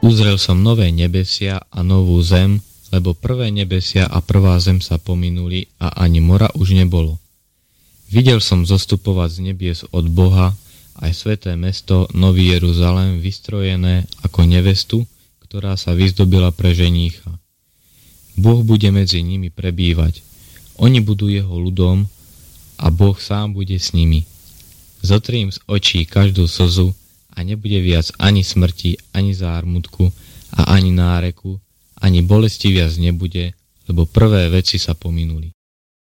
Uzrel som nové nebesia a novú zem, lebo prvé nebesia a prvá zem sa pominuli a ani mora už nebolo. Videl som zostupovať z nebies od Boha aj sväté mesto, Nový Jeruzalém, vystrojené ako nevestu, ktorá sa vyzdobila pre ženícha. Boh bude medzi nimi prebývať. Oni budú jeho ľudom a Boh sám bude s nimi. Zotrie im z očí každú slzu a nebude viac ani smrti, ani zármutku a ani náreku, ani bolesti viac nebude, lebo prvé veci sa pominuli.